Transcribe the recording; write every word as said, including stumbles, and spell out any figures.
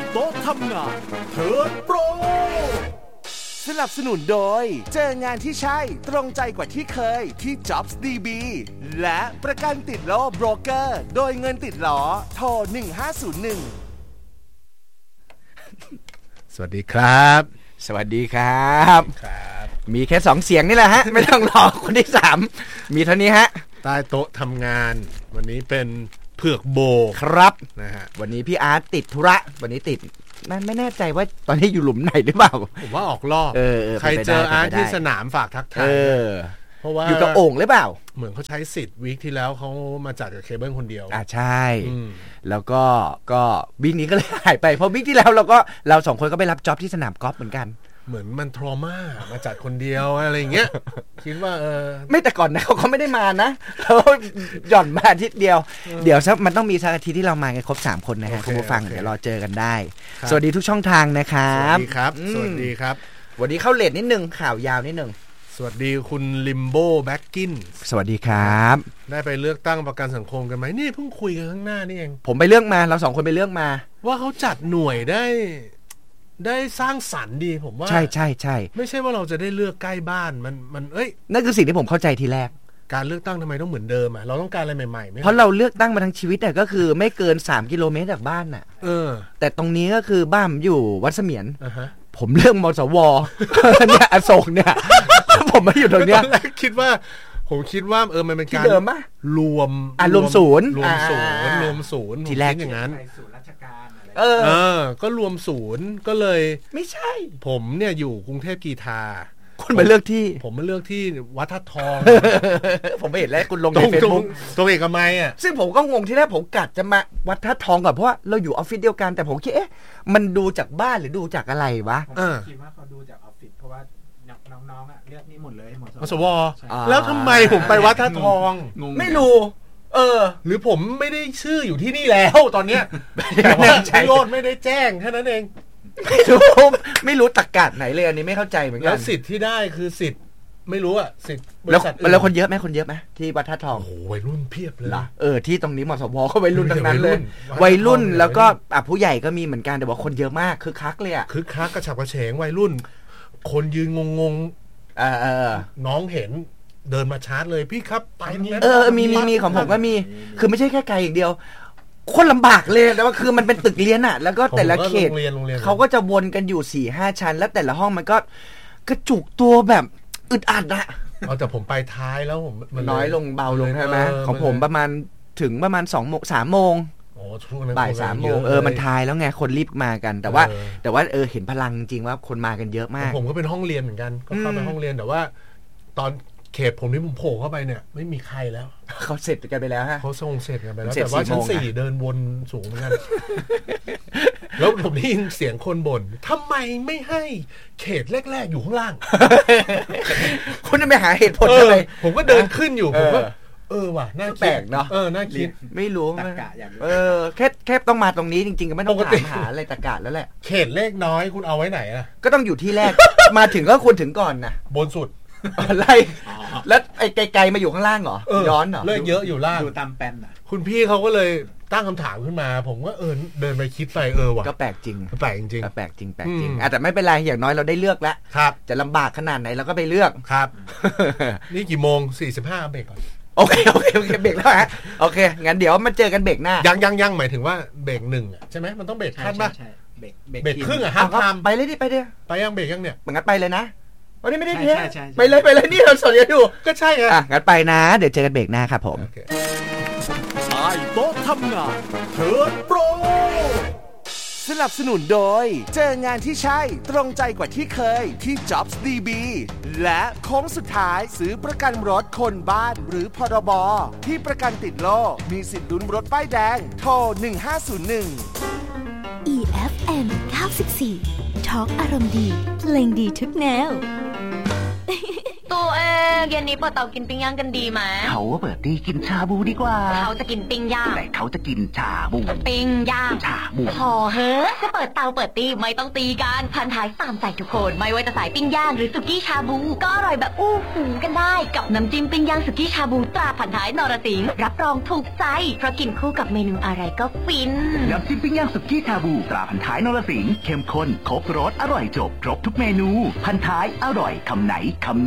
โต๊ะทำงานเทิร์นโปรสนับสนุนโดยเจองานที่ใช่ตรงใจกว่าที่เคยที่ Jobs ดี บี และประกันติดล้อโบรกเกอร์โดยเงินติดล้อโทรหนึ่งห้าศูนย์หนึ่งสวัสดีครับสวัสดีครับครับมีแค่สองเสียงนี่แหละฮะ ไม่ต้องรอคนที่สามมีเท่านี้ฮะใต้โต๊ะทำงานวันนี้เป็นเผือกโบครับนะฮะวันนี้พี่อาร์ตติดธุระวันนี้ติดนั่นไม่แน่ใจว่าตอนนี้อยู่หลุมไหนหรือเปล่าผมว่าออกรอบใครเจออาร์ตที่สนามฝากทักทายเพราะว่าอยู่กับโอ่งหรือเปล่าเหมือนเขาใช้สิทธิ์วีคที่แล้วเขามาจัดกับเคเบิลคนเดียวอ่าใช่แล้วก็ก็วีคนี้ก็เลยหายไปเพราะวีคที่แล้วเราก็เราสองคนก็ไปรับจ็อบที่สนามกอล์ฟเหมือนกันเหมือนมันทรมามาจัดคนเดียวอะไรอย่างเงี้ยคิดว่าเออไม่แต่ก่อนนะเขาก็ไม่ได้มานะเขาหย่อนมาอาทิตย์เดียวเดี๋ยวสักมันต้องมีสักอาทิตย์ที่เรามากันครบสามคนนะฮะคุณผู้ฟังเดี๋ยวรอเจอกันได้สวัสดีทุกช่องทางนะครับสวัสดีครับสวัสดีครับวันนี้เข้าเลทนิดนึงข่าวยาวนิดนึงสวัสดีคุณลิมโบแบ็กกินสวัสดีครับได้ไปเลือกตั้งประกันสังคมกันไหมนี่เพิ่งคุยกันข้างหน้านี่เองผมไปเลือกมาเราสองคนไปเลือกมาว่าเขาจัดหน่วยได้ได้สร้างสรรค์ดีผมว่าใช่ใช่ใช่ไม่ใช่ว่าเราจะได้เลือกใกล้บ้านมันมันเอ้ยนั่นคือสิ่งที่ผมเข้าใจทีแรกการเลือกตั้งทำไมต้องเหมือนเดิมอ่ะเราต้องการอะไรใหม่ๆไหมเพราะเราเลือกตั้งมาทั้งชีวิตแต่ก็คือไม่เกินสามกิโลเมตรจากบ้านน่ะเออแต่ตรงนี้ก็คือบ้านอยู่วัดเสมียนอ่าฮะผมเลือกมสวเนี่ยอโศกเนี่ยผมมาอยู่ตรงเนี้ยคิดว่าผมคิดว่าเออมันเป็นการรวมอ่ะรวมศูนย์รวมศูนย์รวมศูนย์ทีแรกอย่างนั้นเออเออก็รวมศูนย์ก็เลยไม่ใช่ผมเนี่ยอยู่กรุงเทพกีฬาคุณมาเลือกที่ผมมาเลือกที่วัดท่าทองผมไม่เห็นแล้วคุณลงในเฟซบุ๊กตรงเอกมัยอ่ะซึ่งผมก็งงที่แรกผมกัดจะมาวัดท่าทองก่อนเพราะว่าเราอยู่ออฟฟิศเดียวกันแต่ผมคิดเอ๊ะมันดูจากบ้านหรือดูจากอะไรวะผมคิดว่าเขาดูจากออฟฟิศเพราะว่าน้องๆอ่ะเลือกนี่หมดเลยหมดมสวแล้วทำไมผมไปวัดท่าทองไม่รู้เออหรือผมไม่ได้ชื่ออยู่ที่นี่แล้วตอนเนี้ยแต่ว่าพี่โรจน์ไม่ได้แจ้งแค่นั้นเองไม่รู้ไม่รู้ตรรกะไหนเลยอันนี้ไม่เข้าใจเหมือนกันแล้วสิทธิ์ที่ได้คือสิทธิ์ไม่รู้อะสิทธิ์บริษัทแล้วคนเยอะไหมคนเยอะไหมที่วัดท่าทองโอ้โหวัยรุ่นเพียบเลยเออที่ตรงนี้มสวก็วัยรุ่นทั้งนั้นเลยวัยรุ่นแล้วก็อ่ะผู้ใหญ่ก็มีเหมือนกันแต่ว่าคนเยอะมากคึกคักเลยอะคึกคักกระฉับกระเฉงวัยรุ่นคนยืนงงๆเออน้องเห็นเดินมาชาร์จเลยพี่ครับไปเออมีมีมีของผมก็มีคือไม่ใช่แค่ไกลอย่างเดียวคนลำบากเลยแต่ว่าคือมันเป็นตึกเรียนอะแล้วก็แต่ละเขตเขาก็จะวนกันอยู่สี่ห้าชั้นแล้วแต่ละห้องมันก็กระจุกตัวแบบอึดอัดอะเอาแต่ผมไปท้ายแล้วผมมันน้อยลงเบาลงใช่ไหมของผมประมาณถึงประมาณสองโมงสามโมงบ่ายสามโมงเออมันทายแล้วไงคนรีบมากันแต่ว่าแต่ว่าเออเห็นพลังจริงว่าคนมากันเยอะมากผมก็เป็นห้องเรียนเหมือนกันก็เข้าไปห้องเรียนแต่ว่าตอนเขตผมที่ผมโผล่เข้าไปเนี่ยไม่มีใครแล้วเขาเสร็จกันไปแล้วฮะเขาส่งเสร็จกันไปแล้วแต่ว่าชั้นสี่เดินวนสูงเหมือนกันแล้วผมได้ยินเสียงคนบ่นทำไมไม่ให้เขตแรกๆอยู่ข้างล่างคุณจะไปหาเหตุผลอะไรผมก็เดินขึ้นอยู่ผมก็เออว่ะน่าแปลกเนาะเออน่าคิดไม่รู้ตะกะอย่างเออแค่แค่ต้องมาตรงนี้จริงๆก็ไม่ต้องถามหาอะไรตะกะแล้วแหละเขตเลขน้อยคุณเอาไว้ไหนอ่ะก็ต้องอยู่ที่แรกมาถึงก็ควรถึงก่อนนะบนสุดอะไรแล้วไอ้ไกลๆมาอยู่ข้างล่างเหรอย้อนเหรอเลขเยอะอยู่ล่างอยู่ตามแป้นอ่ะคุณพี่เขาก็เลยตั้งคำถามขึ้นมาผมก็เออเดินไปคิดไปเออว่ะก็แปลกจริงแปลกจริงแปลกจริงแปลกจริงแต่ไม่เป็นไรอย่างน้อยเราได้เลือกแล้วจะลำบากขนาดไหนเราก็ไปเลือกครับนี่กี่โมงสี่สิบห้าเบรกก่อนโอเคโอเคโอเคเบรกแล้วฮะโอเคงั้นเดี๋ยวมาเจอกันเบรกหน้ายังยังยังหมายถึงว่าเบรกหนึ่งใช่ไหมมันต้องเบรกขั้นป่ะเบรกเบรกครึ่งอ่ะห้ามทำไปเลยดิไปดิไปยังเบรกยังเนี่ยงั้นไปเลยนะวันนี้ไม่ได้เทไปเลยไปเลยนี่เราสดอยู่ก็ใช่ไงอ่ะงั้นไปนะเดี๋ยวเจอกันเบรกหน้าครับผมใต้โต๊ะทำงานเทิร์นโปรสนับสนุนโดยเจองานที่ใช่ตรงใจกว่าที่เคยที่ Jobs ดี บี และโค้งสุดท้ายซื้อประกันรถคนบ้านหรือพรบที่ประกันติดโล่มีสิทธิ์ลุ้นรถป้ายแดงโทรหนึ่งห้าศูนย์หนึ่งอี เอฟ เอ็ม เก้าสิบสี่ทอล์กอารมณ์ดีเพลงดีทุกแนวตัวเองเย็นนี้เปิดเตากินปิ้งย่างกันดีไหมเขาว่าเปิดตีกินชาบูดีกว่าเขาจะกินปิ้งย่างแต่เขาจะกินชาบูปิ้งย่างชาบูพอเฮ้จะเปิดเตาเปิดตีไม่ต้องตีกันพันท้ายตามใจทุกคนไม่ว่าจะสายปิ้งย่างหรือสุกี้ชาบูก็อร่อยแบบอู้หูกันได้กับน้ำจิ้มปิ้งย่างสุกี้ชาบูตราพันท้ายนรสิงห์รับรองถูกใจเพราะกินคู่กับเมนูอะไรก็ฟินน้ำจิ้มปิ้งย่างสุกี้ชาบูตราพันท้ายนรสิงห์เข้มข้นครบรสอร่อยจบครบทุกเมนูพันท้ายอร่อยคำไหนคำ